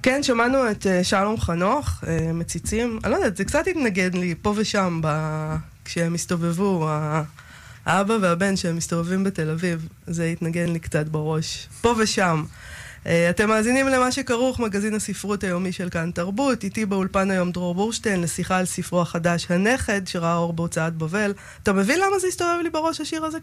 כן, שמענו את שלום חנוך, מציצים. אני לא יודעת, זה קצת התנגד לי פה ושם כשהם הסתובבו, האבא והבן שהם מסתובבים בתל אביב. זה התנגן לי קצת בראש. פה ושם. אתם מאזינים למה שכרוך, מגזין הספרות היומי של כאן תרבות. איתי באולפן היום דרור בורשטיין, לשיחה על ספרו החדש, הנכד, שראה אור בהוצאת בבל. אתה מבין למה זה הסתובב לי בראש השיר הזה